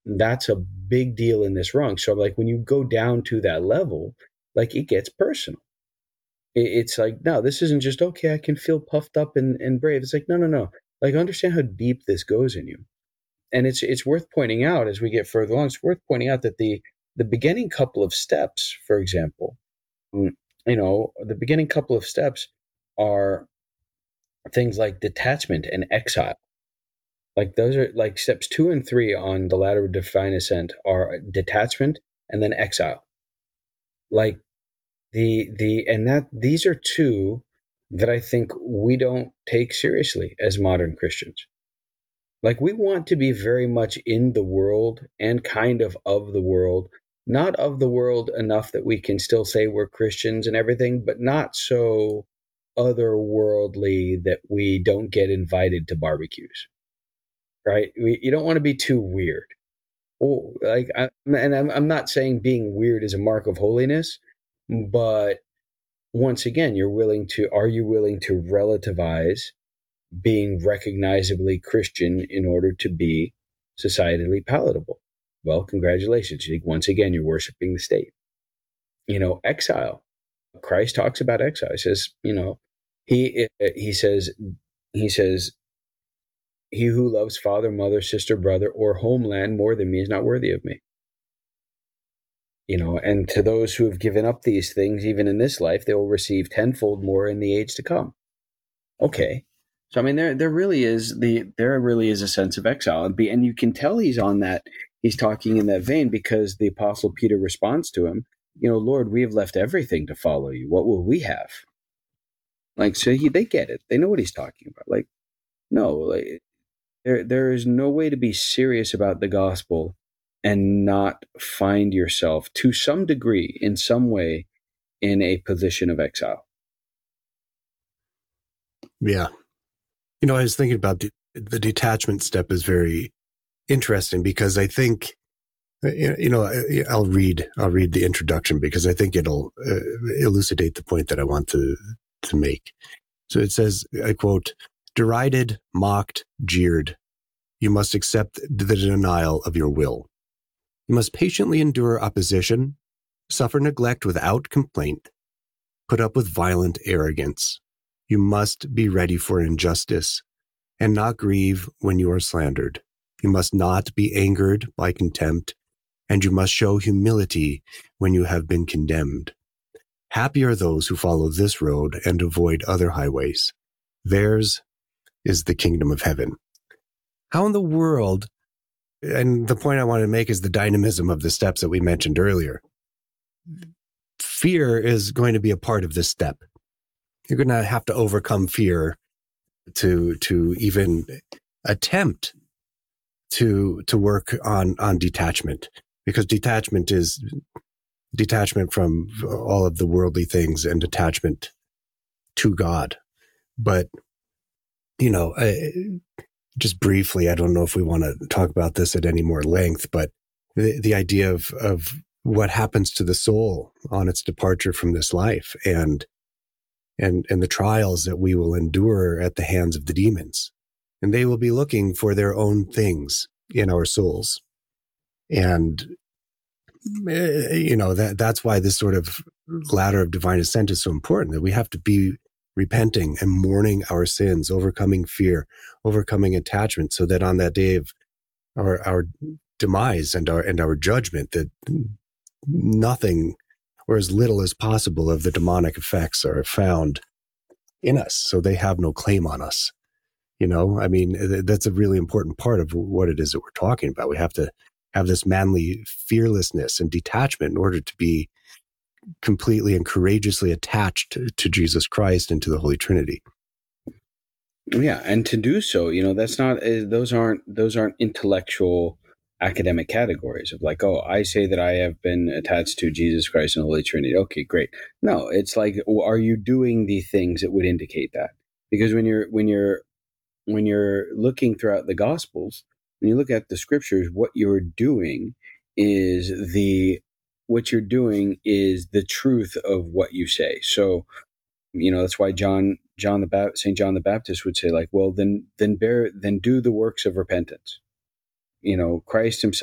That's a big deal in this rung. So like when you go down to that level, like it gets personal. It's like, no, this isn't just, okay, I can feel puffed up and brave. It's like, no, no, no. Like understand how deep this goes in you. And it's worth pointing out as we get further along, it's worth pointing out that the beginning couple of steps, for example, the beginning couple of steps are things like detachment and exile. Like those are like steps 2 and 3 on the ladder of divine ascent are detachment and then exile. Like these are two that I think we don't take seriously as modern Christians. Like we want to be very much in the world and kind of the world, not of the world enough that we can still say we're Christians and everything, but not so otherworldly that we don't get invited to barbecues, right? You don't want to be too weird. Oh, like, I'm not saying being weird is a mark of holiness, but once again, are you willing to relativize being recognizably Christian in order to be societally palatable? Well, congratulations. Once again, you're worshiping the state. Exile. Christ talks about exile. He says, he says, he who loves father, mother, sister, brother, or homeland more than me is not worthy of me. And to those who have given up these things, even in this life, they will receive tenfold more in the age to come. Okay. So, I mean, there really is a sense of exile, and you can tell he's talking in that vein, because the Apostle Peter responds to him, Lord, we have left everything to follow you. What will we have? Like, so they get it. They know what he's talking about. Like, no, like, there is no way to be serious about the gospel and not find yourself to some degree, in some way, in a position of exile. Yeah. I was thinking about the detachment step is very interesting, because I think, I'll read the introduction, because I think it'll elucidate the point that I want to make. So it says, I quote, "Derided, mocked, jeered, you must accept the denial of your will. You must patiently endure opposition, suffer neglect without complaint, put up with violent arrogance. You must be ready for injustice and not grieve when you are slandered. You must not be angered by contempt, and you must show humility when you have been condemned. Happy are those who follow this road and avoid other highways. Theirs is the kingdom of heaven." How in the world, and the point I want to make is the dynamism of the steps that we mentioned earlier. Fear is going to be a part of this step. You're going to have to overcome fear to even attempt to work on detachment, because detachment is detachment from all of the worldly things and detachment to God. But, just briefly, I don't know if we want to talk about this at any more length, but the idea of what happens to the soul on its departure from this life, and the trials that we will endure at the hands of the demons. And they will be looking for their own things in our souls. And, that's why this sort of ladder of divine ascent is so important, that we have to be repenting and mourning our sins, overcoming fear, overcoming attachment, so that on that day of our demise and our judgment, that nothing, or as little as possible, of the demonic effects are found in us, so they have no claim on us. That's a really important part of what it is that we're talking about. We have to have this manly fearlessness and detachment in order to be completely and courageously attached to Jesus Christ and to the Holy Trinity. Yeah, and to do so, that's not those aren't intellectual academic categories of like, oh, I say that I have been attached to Jesus Christ and the Holy Trinity. Okay, great. No, it's like, are you doing the things that would indicate that? Because when you're looking throughout the Gospels, when you look at the Scriptures, what you're doing is the truth of what you say. So, that's why St. John the Baptist would say, like, well, then do the works of repentance. Christ himself